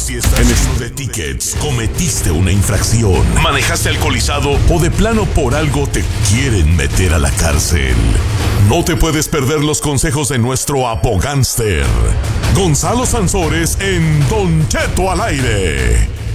Si estás lleno de tickets, cometiste una infracción, manejaste alcoholizado o de plano por algo te quieren meter a la cárcel. No te puedes perder los consejos de nuestro abogánster, Gonzalo Sansores, en Don Cheto al aire.